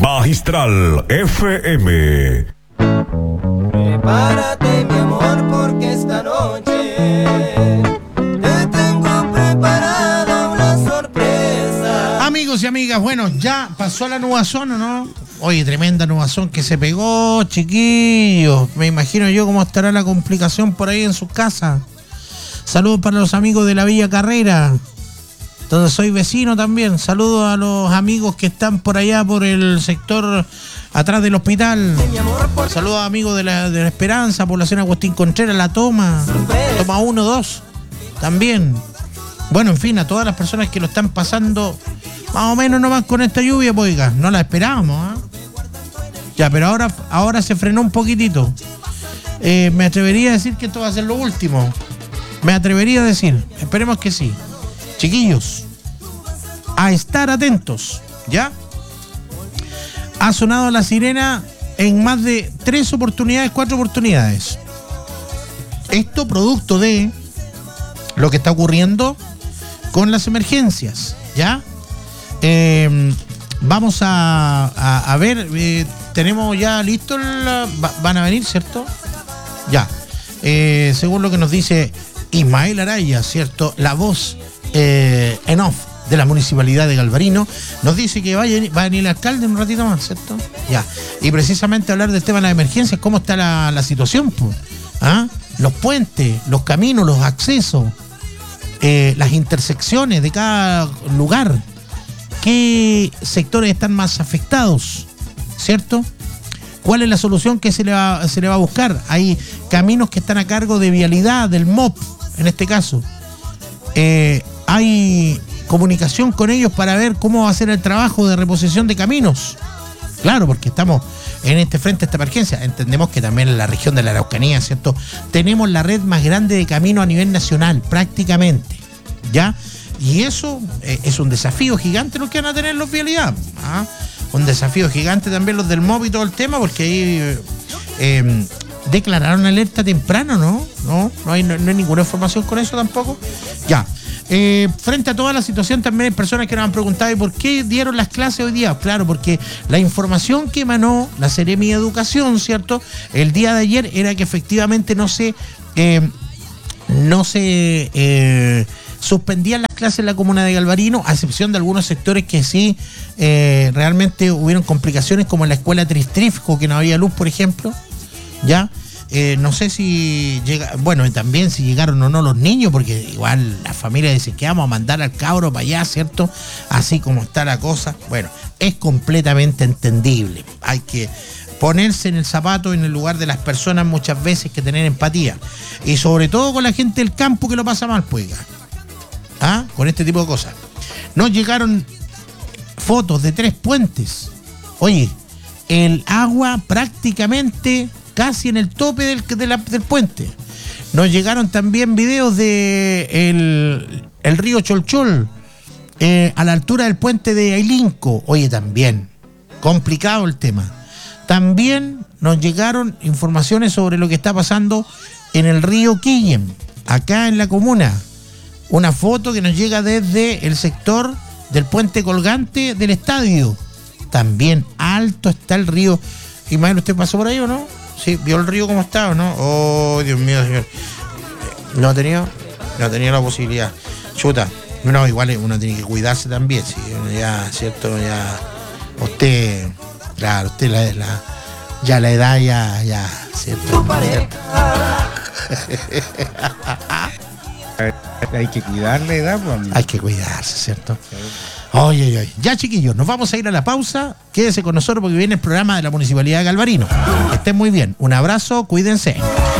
Magistral FM. Prepárate, mi amor, porque esta noche te tengo preparada una sorpresa. Amigos y amigas, bueno, ya pasó la nubazón, ¿o no? Oye, tremenda nubazón que se pegó, chiquillos. Me imagino yo cómo estará la complicación por ahí en sus casas. Saludos para los amigos de la Villa Carrera, donde soy vecino también. Saludos a los amigos que están por allá, por el sector atrás del hospital. Saludos a amigos de la Esperanza, población Agustín Contreras, La Toma 1, 2, también. Bueno, en fin, a todas las personas que lo están pasando más o menos nomás con esta lluvia, pues, oiga, no la esperábamos, ¿eh? Ya, pero ahora se frenó un poquitito. Me atrevería a decir que esto va a ser lo último. Me atrevería a decir, esperemos que sí. Chiquillos, a estar atentos, ¿ya? Ha sonado la sirena en más de 4 oportunidades. Esto producto de lo que está ocurriendo con las emergencias, ¿ya? Vamos a ver, tenemos ya listo, van a venir, ¿cierto? Ya, según lo que nos dice Ismael Araya, ¿cierto? La voz en off de la Municipalidad de Galvarino, nos dice que va a venir el alcalde en un ratito más, ¿cierto? Ya, y precisamente hablar del tema de las emergencias, cómo está la situación, pues, ¿ah? Los puentes, los caminos, los accesos, las intersecciones de cada lugar, qué sectores están más afectados, ¿cierto? ¿Cuál es la solución que se le va a buscar? Hay caminos que están a cargo de vialidad, del MOP, en este caso. Hay comunicación con ellos para ver cómo va a ser el trabajo de reposición de caminos. Claro, porque estamos en este frente a esta emergencia. Entendemos que también en la región de la Araucanía, ¿cierto? Tenemos la red más grande de caminos a nivel nacional, prácticamente, ¿ya? Y eso es un desafío gigante lo que van a tener los vialidad, ¿ah? Un desafío gigante también los del MOB y todo el tema, porque ahí declararon alerta temprano, ¿no? No hay ninguna información con eso tampoco. Ya. Frente a toda la situación también hay personas que nos han preguntado ¿y por qué dieron las clases hoy día? Claro, porque la información que emanó la Seremi de Educación, ¿cierto? El día de ayer era que efectivamente no se suspendían las clases en la comuna de Galvarino, a excepción de algunos sectores que sí realmente hubieron complicaciones, como en la escuela Tristrífico, que no había luz, por ejemplo, ¿ya? No sé si bueno, y también si llegaron o no los niños, porque igual la familia dice que vamos a mandar al cabro para allá, ¿cierto? Así como está la cosa. Bueno, es completamente entendible. Hay que ponerse en el zapato, en el lugar de las personas muchas veces, que tener empatía. Y sobre todo con la gente del campo que lo pasa mal, pues. ¿Ah? Con este tipo de cosas. Nos llegaron fotos de 3 puentes. Oye, el agua prácticamente casi en el tope del puente. Nos llegaron también videos de el río Cholchol, a la altura del puente de Ailinco. Oye, también complicado el tema. También nos llegaron informaciones sobre lo que está pasando en el río Quillem, acá en la comuna. Una foto que nos llega desde el sector del puente colgante del estadio. También alto está el río. Imagínate, ¿usted pasó por ahí o no? Sí, ¿vio el río cómo está o no? Oh, Dios mío, señor. No ha tenido la posibilidad. Chuta. No, igual uno tiene que cuidarse también. Sí, ya, ¿cierto? Ya. Usted, claro, usted ya la edad, ya, ¿cierto? Hay que cuidar la edad, pues. Hay que cuidarse, ¿cierto? Oye. Ya, chiquillos, nos vamos a ir a la pausa. Quédese con nosotros porque viene el programa de la Municipalidad de Galvarino. Estén muy bien. Un abrazo, cuídense.